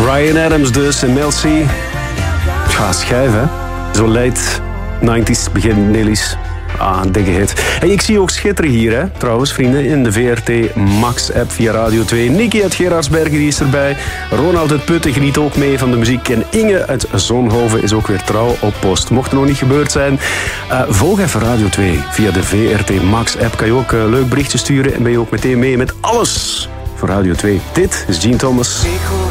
Bryan Adams dus en Mel C. Ja, schijf hè. Zo late 90s, begin Nelly's. Een dikke hit. Hey, ik zie ook schitteren hier, hè, trouwens, vrienden, in de VRT Max-app via Radio 2. Nicky uit Gerardsbergen die is erbij. Ronald uit Putten geniet ook mee van de muziek. En Inge uit Zonhoven is ook weer trouw op post. Mocht er nog niet gebeurd zijn, volg even Radio 2. Via de VRT Max-app kan je ook leuk berichtje sturen. En ben je ook meteen mee met alles voor Radio 2. Dit is Gene Thomas.